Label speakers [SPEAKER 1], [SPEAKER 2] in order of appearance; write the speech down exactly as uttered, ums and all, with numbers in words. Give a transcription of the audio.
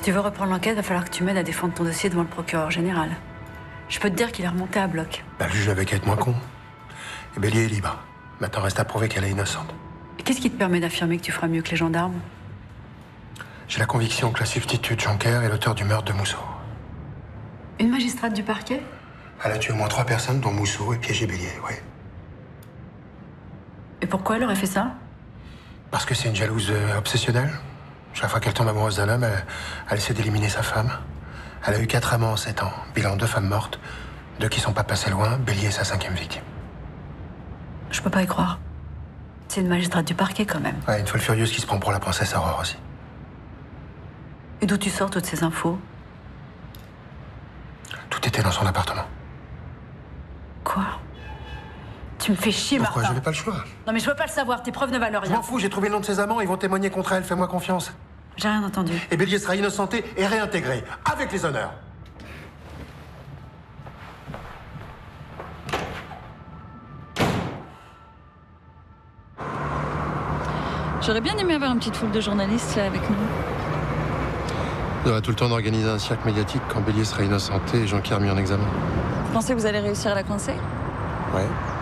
[SPEAKER 1] tu veux reprendre l'enquête, il va falloir que tu m'aides à défendre ton dossier devant le procureur général. Je peux te dire qu'il est remonté à bloc.
[SPEAKER 2] Bah, le juge avait qu'à être moins con. Et Bélier est libre. Maintenant, reste à prouver qu'elle est innocente.
[SPEAKER 1] Et qu'est-ce qui te permet d'affirmer que tu feras mieux que les gendarmes?
[SPEAKER 2] J'ai la conviction que la substitute Jonker est l'auteur du meurtre de Mousseau.
[SPEAKER 1] Une magistrate du parquet?
[SPEAKER 2] Elle a tué au moins trois personnes, dont Mousseau, et piégé Bélier, oui.
[SPEAKER 1] Et pourquoi elle aurait fait ça?
[SPEAKER 2] Parce que c'est une jalouse euh, obsessionnelle. Chaque fois qu'elle tombe amoureuse d'un homme, elle, elle essaie d'éliminer sa femme. Elle a eu quatre amants en sept ans. Bilan, deux femmes mortes. Deux qui sont pas passées loin. Bélier est sa cinquième victime.
[SPEAKER 1] Je peux pas y croire. C'est une magistrate du parquet, quand même.
[SPEAKER 2] Ouais, une folle furieuse qui se prend pour la princesse Aurore aussi.
[SPEAKER 1] Et d'où tu sors toutes ces infos?
[SPEAKER 2] Tout était dans son appartement.
[SPEAKER 1] Quoi? Tu me fais chier,
[SPEAKER 2] Pourquoi?
[SPEAKER 1] Martin.
[SPEAKER 2] J'avais pas le choix.
[SPEAKER 1] Non, mais je veux pas le savoir. Tes preuves ne valent
[SPEAKER 2] Je
[SPEAKER 1] rien.
[SPEAKER 2] m'en fous, j'ai trouvé le nom de ses amants. Ils vont témoigner contre elle. Fais-moi confiance.
[SPEAKER 1] J'ai rien entendu.
[SPEAKER 2] Et Bélier sera innocenté et réintégré. Avec les honneurs.
[SPEAKER 3] J'aurais bien aimé avoir une petite foule de journalistes là avec nous.
[SPEAKER 2] On aura tout le temps d'organiser un cirque médiatique quand Bélier sera innocenté et Jonker mis en examen.
[SPEAKER 3] Vous pensez que vous allez réussir à la coincer?
[SPEAKER 2] Ouais.